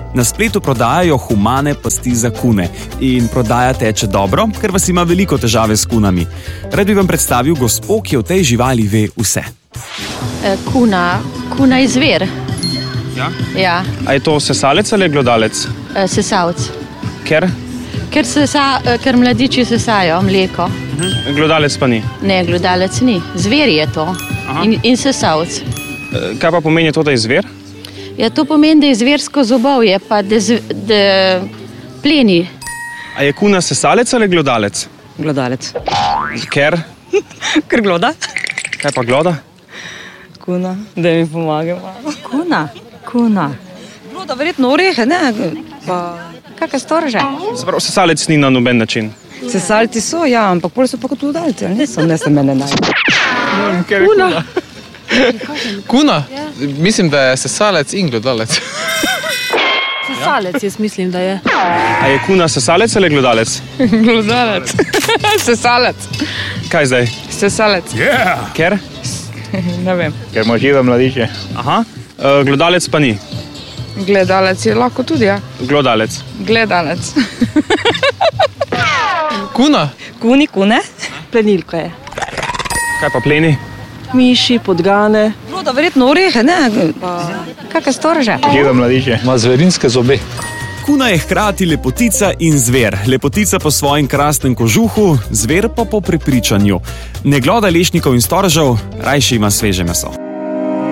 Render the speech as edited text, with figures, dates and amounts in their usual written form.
Na spletu prodajajo humane pasti za kune in prodaja teče dobro, ker vas ima veliko težave s kunami. Rad bi vam predstavil gospo, ki o tej živali ve vse. Kuna je zver. Ja? Ja, A je to sesalec ali glodalec? sesalc. Ker? Ker mladiči sesajo mleko. Glodalec pa ni. Ne, glodalec ni. Zver je to. In sesalc. Kaj pa pomeni to, da je zver? Ja, to pomeni, da je zversko zobovje, pa da pleni. A je kuna sesalec ali glodalec? Glodalec. Ker? Ker gloda. Kaj pa gloda? Kuna, da mi pomagamo. Kuna. Gloda verjetno orehe, ne? Pa kakšne storže? Zapravo, sesalec ni na noben način. Sesalci so, ja, ampak bolj so pa kot glodalci, ali niso? Ne se mene naj. Kuna. Kuna? Mislim, da je sesalec in glodalec. Sesalec, jaz mislim, da je. A je kuna sesalec ali glodalec? Glodalec. Sesalec. Kaj zdaj? Sesalec. Ker? Ne vem. Ker ima žive mladiče. Aha. Glodalec pa ni. Gledalec je lahko tudi, ja. Glodalec. Gledalec. Kuna? Kune? Plenilko je. Kaj pa pleni? Miši, podgane. Gloda verjetno orehe, ne? Pa kakšne storže? Žive mladiče. Ima zverinske zobe. Kuna je hkrati lepotica in zver. Lepotica po svojem krasnem kožuhu, zver pa po prepričanju. Ne gloda lešnikov in storžev, rajši ima sveže meso.